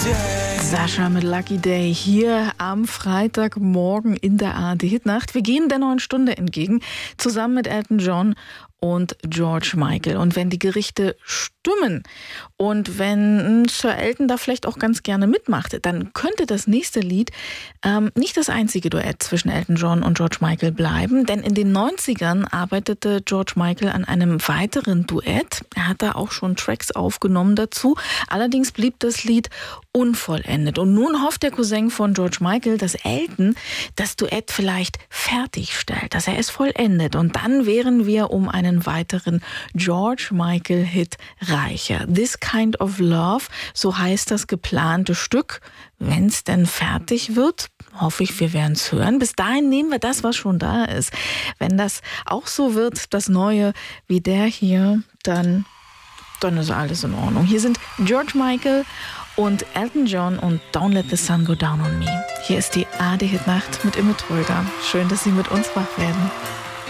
Sascha mit Lucky Day hier am Freitagmorgen in der ARD-Hitnacht. Wir gehen der neuen Stunde entgegen, zusammen mit Elton John und George Michael. Und wenn die Gerichte stimmen und wenn Sir Elton da vielleicht auch ganz gerne mitmacht, dann könnte das nächste Lied nicht das einzige Duett zwischen Elton John und George Michael bleiben. Denn in den 90ern arbeitete George Michael an einem weiteren Duett. Er hat da auch schon Tracks aufgenommen dazu. Allerdings blieb das Lied unvollendet. Und nun hofft der Cousin von George Michael, dass Elton das Duett vielleicht fertigstellt, dass er es vollendet. Und dann wären wir um einen weiteren George Michael-Hit reicher. This Kind of Love, so heißt das geplante Stück. Wenn es denn fertig wird, hoffe ich, wir werden es hören. Bis dahin nehmen wir das, was schon da ist. Wenn das auch so wird, das Neue wie der hier, dann ist alles in Ordnung. Hier sind George Michael und Elton John und Don't Let the Sun Go Down on Me. Hier ist die ARD-Hitnacht mit Imme Tröger. Schön, dass Sie mit uns wach werden.